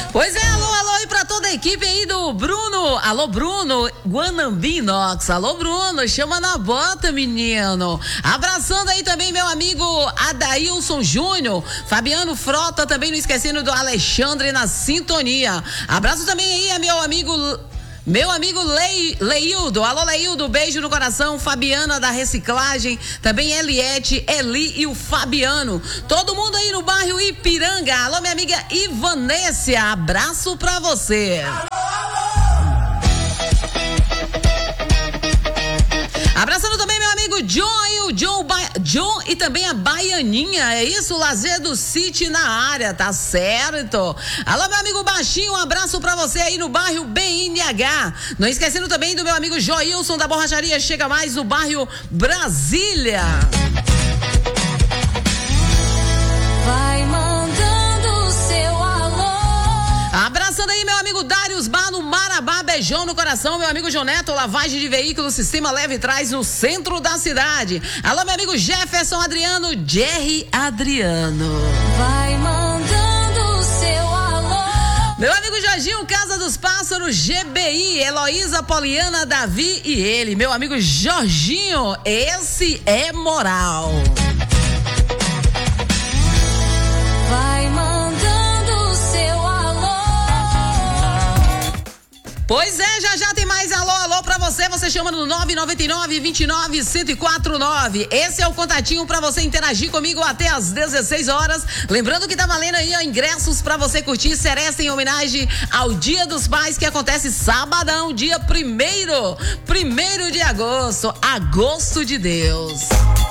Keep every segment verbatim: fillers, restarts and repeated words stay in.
Pois é, alô, alô aí pra toda a equipe aí do Bruno. Alô, Bruno, Guanambinox. Alô, Bruno, chama na bota, menino. Abraçando aí também meu amigo Adailson Júnior, Fabiano Frota, também não esquecendo do Alexandre na sintonia. Abraço também aí a meu amigo... Meu amigo Le, Leildo, alô Leildo, beijo no coração, Fabiana da Reciclagem, também Eliette, Eli e o Fabiano, todo mundo aí no bairro Ipiranga, alô minha amiga Ivanécia, abraço pra você. Abraçando também meu amigo John e o John, ba... John e também a Baianinha, é isso, Lazer do City na área, tá certo? Alô meu amigo Baixinho, um abraço pra você aí no bairro B N H, não esquecendo também do meu amigo Joilson da Borracharia Chega Mais, no bairro Brasília. Vai mandando seu alô. Abraçando aí meu amigo Darius Bar no Marabá, beijão no coração, meu amigo Joneto, lavagem de veículos, sistema leve e trás no centro da cidade. Alô meu amigo Jefferson Adriano, Jerry Adriano. Vai mandando seu alô. Meu amigo Jorginho, Casa dos Pássaros, G B I, Heloísa, Poliana, Davi e ele, meu amigo Jorginho, esse é moral. Vai mandando seu alô. Pois é, já já tem mais alô, alô pra você, você chama no nove nove nove, dois nove, um zero quatro nove. Esse é o contatinho pra você interagir comigo até às dezesseis horas. Lembrando que tá valendo aí ó, ingressos pra você curtir Seresta em homenagem ao Dia dos Pais, que acontece sabadão, dia primeiro, primeiro de agosto, agosto de Deus.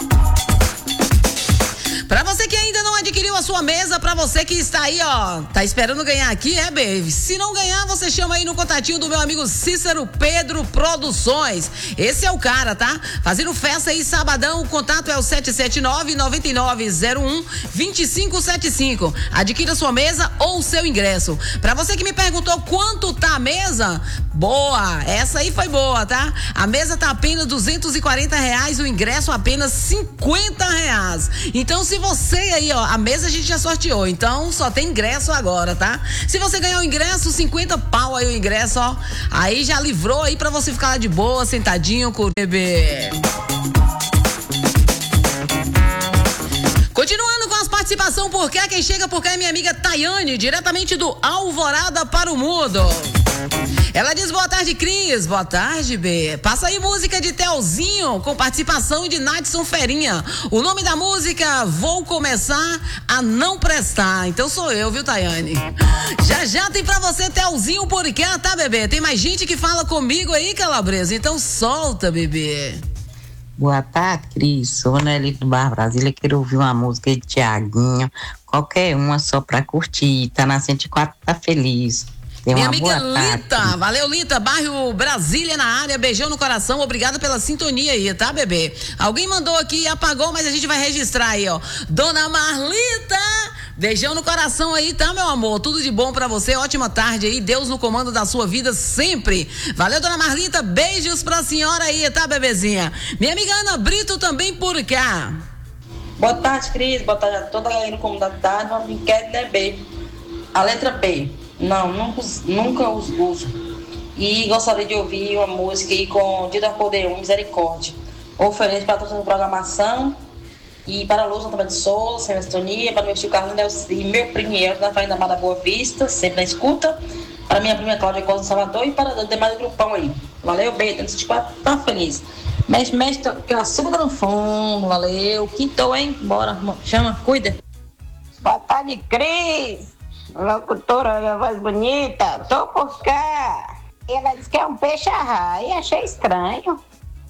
Pra você que ainda não adquiriu a sua mesa, pra você que está aí, ó, tá esperando ganhar aqui, é, baby. Se não ganhar, você chama aí no contatinho do meu amigo Cícero Pedro Produções. Esse é o cara, tá? Fazendo festa aí sabadão, o contato é o sete sete nove, nove nove zero um, dois cinco sete cinco. Adquira sua mesa ou seu ingresso. Pra você que me perguntou quanto tá a mesa, boa, essa aí foi boa, tá? A mesa tá apenas duzentos e quarenta reais, o ingresso apenas cinquenta reais. Então, se você aí, ó, a mesa a gente já sorteou, então só tem ingresso agora, tá? Se você ganhar o ingresso, cinquenta pau aí o ingresso, ó, aí já livrou aí pra você ficar lá de boa, sentadinho com o bebê. Continuando com as participações por cá, quem chega por cá é minha amiga Tayane, diretamente do Alvorada para o Mundo. Ela diz boa tarde, Cris. Boa tarde, B. Passa aí música de Telzinho com participação de Nadson Ferinha. O nome da música, Vou Começar a Não Prestar. Então sou eu, viu, Tayane? Já já tem pra você Telzinho por cá, tá, bebê? Tem mais gente que fala comigo aí, Calabresa. Então solta, bebê. Boa tarde, Cris. Sou Nelly do Bar Brasília. Quero ouvir uma música de Tiaguinho. Qualquer uma só pra curtir. Tá na cento e quatro, tá feliz. Minha amiga Lita, valeu Lita, bairro Brasília na área, beijão no coração, obrigado pela sintonia aí, tá, bebê? Alguém mandou aqui e apagou, mas a gente vai registrar aí, ó. Dona Marlita, beijão no coração aí, tá, meu amor? Tudo de bom pra você, ótima tarde aí, Deus no comando da sua vida sempre. Valeu, Dona Marlita, beijos pra senhora aí, tá, bebezinha? Minha amiga Ana Brito também por cá. Boa tarde, Cris, boa tarde a toda a galera no comando da tarde, uma enquete, né, B? A letra B. Não, nunca, nunca os uso. E gostaria de ouvir uma música aí com Dia do Poder um, Misericórdia. Oferente para toda a programação e para a Luz também de Souza, sem sintonia, para o meu tio Carlos e meu primo da Farinha da Boa Vista, sempre na escuta. Para minha prima Cláudia Costa do Salvador e para o demais do grupão aí. Valeu, beijo, tá feliz. Mestre, mestre, que açúcar no fundo, valeu. Quintou, hein? Bora, chama, cuida. Boa tarde, Cris. Locutora, a voz bonita, tô por cá. E ela disse que é um peixe arraia, achei estranho.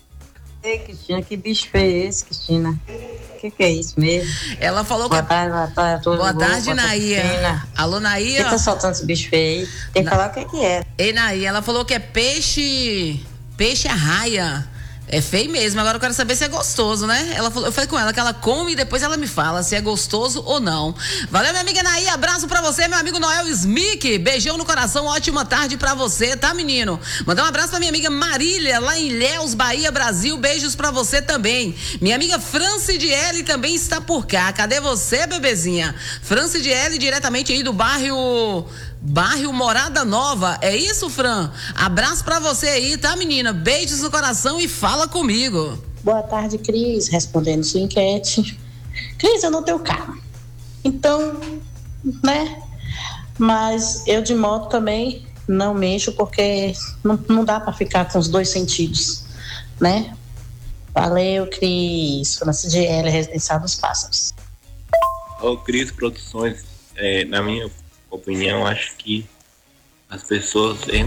Ei, Cristina, que bicho feio esse, Cristina? O que, que é isso mesmo? Ela falou boa que... Tarde, boa tarde, boa boa tarde, tarde, Naia. Alô, Naia. Por que tá soltando esse bicho feio aí? Tem que Na... falar o que que é. Ei, Naia, ela falou que é peixe... Peixe arraia. É feio mesmo, agora eu quero saber se é gostoso, né? Ela falou, eu falei com ela que ela come e depois ela me fala se é gostoso ou não. Valeu, minha amiga Naí, abraço pra você, meu amigo Noel Smith, beijão no coração, ótima tarde pra você, tá, menino? Mandar um abraço pra minha amiga Marília, lá em Ilhéus, Bahia, Brasil, beijos pra você também. Minha amiga Francidiele também está por cá, cadê você, bebezinha? Francidiele, diretamente aí do bairro... bairro Morada Nova. É isso, Fran? Abraço pra você aí, tá, menina? Beijos no coração e fala comigo. Boa tarde, Cris. Respondendo sua enquete. Cris, eu não tenho carro. Então, né? Mas eu de moto também não mexo porque não, não dá para ficar com os dois sentidos, né? Valeu, Cris. França de L, Residencial dos Pássaros. Ô, Cris Produções, é, na minha opinião, acho que as pessoas